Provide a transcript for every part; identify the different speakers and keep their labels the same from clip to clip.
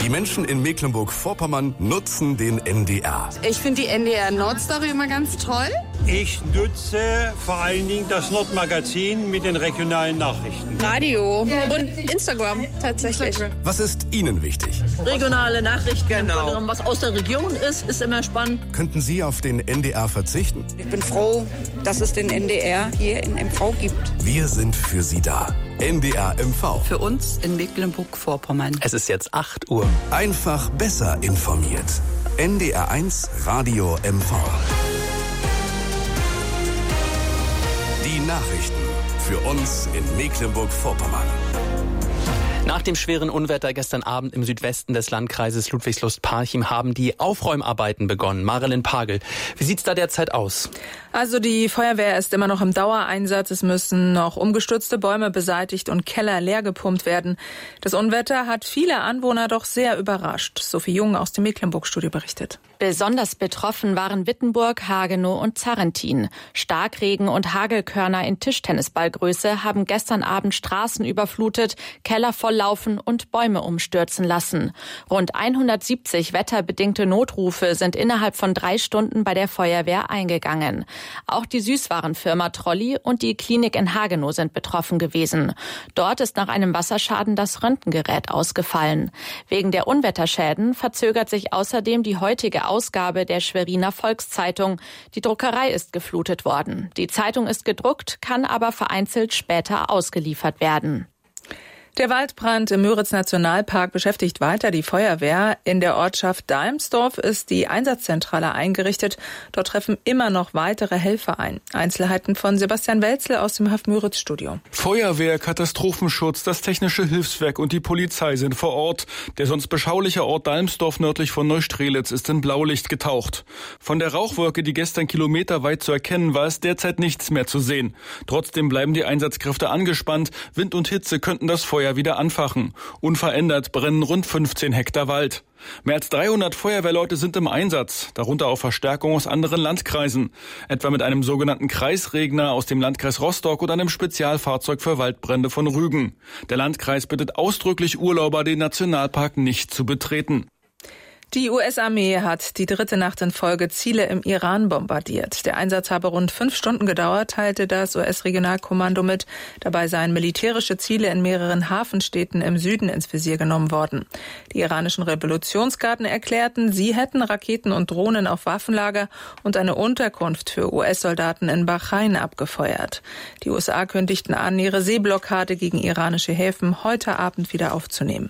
Speaker 1: Die Menschen in Mecklenburg-Vorpommern nutzen den NDR.
Speaker 2: Ich finde die NDR Nordstory immer ganz toll.
Speaker 3: Ich nutze vor allen Dingen das Nordmagazin mit den regionalen Nachrichten.
Speaker 2: Radio und Instagram tatsächlich.
Speaker 1: Was ist Ihnen wichtig?
Speaker 4: Regionale Nachrichten, genau. Was aus der Region ist immer spannend.
Speaker 1: Könnten Sie auf den NDR verzichten?
Speaker 5: Ich bin froh, dass es den NDR hier in MV gibt.
Speaker 1: Wir sind für Sie da. NDR MV.
Speaker 6: Für uns in Mecklenburg-Vorpommern.
Speaker 7: Es ist jetzt 8 Uhr.
Speaker 1: Einfach besser informiert. NDR 1 Radio MV. Die Nachrichten für uns in Mecklenburg-Vorpommern.
Speaker 7: Nach dem schweren Unwetter gestern Abend im Südwesten des Landkreises Ludwigslust-Parchim haben die Aufräumarbeiten begonnen. Marilyn Pagel, wie sieht's da derzeit aus?
Speaker 8: Also die Feuerwehr ist immer noch im Dauereinsatz. Es müssen noch umgestürzte Bäume beseitigt und Keller leer gepumpt werden. Das Unwetter hat viele Anwohner doch sehr überrascht. Sophie Jung aus dem Mecklenburg-Studio berichtet.
Speaker 9: Besonders betroffen waren Wittenburg, Hagenow und Zarrentin. Starkregen und Hagelkörner in Tischtennisballgröße haben gestern Abend Straßen überflutet, Keller volllaufen und Bäume umstürzen lassen. Rund 170 wetterbedingte Notrufe sind innerhalb von 3 Stunden bei der Feuerwehr eingegangen. Auch die Süßwarenfirma Trolli und die Klinik in Hagenow sind betroffen gewesen. Dort ist nach einem Wasserschaden das Röntgengerät ausgefallen. Wegen der Unwetterschäden verzögert sich außerdem die heutige Ausgabe der Schweriner Volkszeitung. Die Druckerei ist geflutet worden. Die Zeitung ist gedruckt, kann aber vereinzelt später ausgeliefert werden.
Speaker 8: Der Waldbrand im Müritz-Nationalpark beschäftigt weiter die Feuerwehr. In der Ortschaft Dalmsdorf ist die Einsatzzentrale eingerichtet. Dort treffen immer noch weitere Helfer ein. Einzelheiten von Sebastian Welzel aus dem HAF-Müritz-Studio.
Speaker 10: Feuerwehr, Katastrophenschutz, das Technische Hilfswerk und die Polizei sind vor Ort. Der sonst beschauliche Ort Dalmsdorf nördlich von Neustrelitz ist in Blaulicht getaucht. Von der Rauchwolke, die gestern kilometerweit zu erkennen war, ist derzeit nichts mehr zu sehen. Trotzdem bleiben die Einsatzkräfte angespannt. Wind und Hitze könnten das Feuer wieder anfachen. Unverändert brennen rund 15 Hektar Wald. Mehr als 300 Feuerwehrleute sind im Einsatz, darunter auch Verstärkung aus anderen Landkreisen. Etwa mit einem sogenannten Kreisregner aus dem Landkreis Rostock und einem Spezialfahrzeug für Waldbrände von Rügen. Der Landkreis bittet ausdrücklich Urlauber, den Nationalpark nicht zu betreten.
Speaker 8: Die US-Armee hat die 3. Nacht in Folge Ziele im Iran bombardiert. Der Einsatz habe rund 5 Stunden gedauert, teilte das US-Regionalkommando mit. Dabei seien militärische Ziele in mehreren Hafenstädten im Süden ins Visier genommen worden. Die iranischen Revolutionsgarden erklärten, sie hätten Raketen und Drohnen auf Waffenlager und eine Unterkunft für US-Soldaten in Bahrain abgefeuert. Die USA kündigten an, ihre Seeblockade gegen iranische Häfen heute Abend wieder aufzunehmen.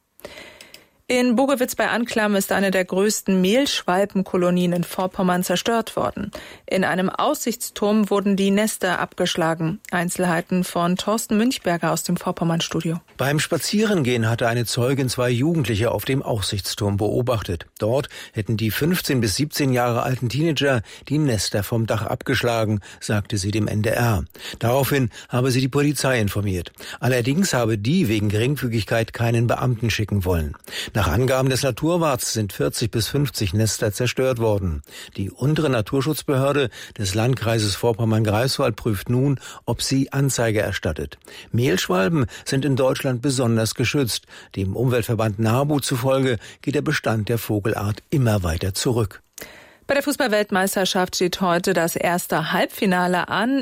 Speaker 8: In Bogewitz bei Anklam ist eine der größten Mehlschwalbenkolonien in Vorpommern zerstört worden. In einem Aussichtsturm wurden die Nester abgeschlagen. Einzelheiten von Thorsten Münchberger aus dem Vorpommern-Studio.
Speaker 11: Beim Spazierengehen hatte eine Zeugin 2 Jugendliche auf dem Aussichtsturm beobachtet. Dort hätten die 15 bis 17 Jahre alten Teenager die Nester vom Dach abgeschlagen, sagte sie dem NDR. Daraufhin habe sie die Polizei informiert. Allerdings habe die wegen Geringfügigkeit keinen Beamten schicken wollen. Nach Angaben des Naturwarts sind 40 bis 50 Nester zerstört worden. Die untere Naturschutzbehörde des Landkreises Vorpommern-Greifswald prüft nun, ob sie Anzeige erstattet. Mehlschwalben sind in Deutschland besonders geschützt. Dem Umweltverband NABU zufolge geht der Bestand der Vogelart immer weiter zurück.
Speaker 8: Bei der Fußball-Weltmeisterschaft steht heute das erste Halbfinale an.